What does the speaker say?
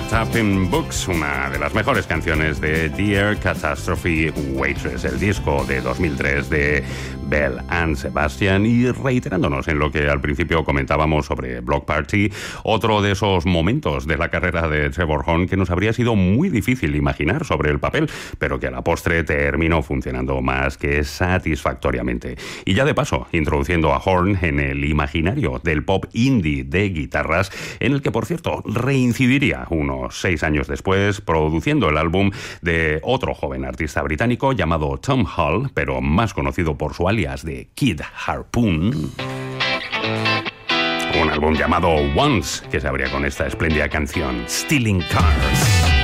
Wrapped Up in Books, una de las mejores canciones de Dear Catastrophe Waitress, el disco de 2003 de Belle and Sebastian. Y reiterándonos en lo que al principio comentábamos sobre Block Party, otro de esos momentos de la carrera de Trevor Horn que nos habría sido muy difícil imaginar sobre el papel, pero que a la postre terminó funcionando más que satisfactoriamente. Y ya de paso, introduciendo a Horn en el imaginario del pop indie de guitarras, en el que, por cierto, reincidiría unos 6 años después, produciendo el álbum de otro joven artista británico llamado Tom Hall, pero más conocido por su alias de Kid Harpoon. Un álbum llamado Once, que se abría con esta espléndida canción, Stealing Cars.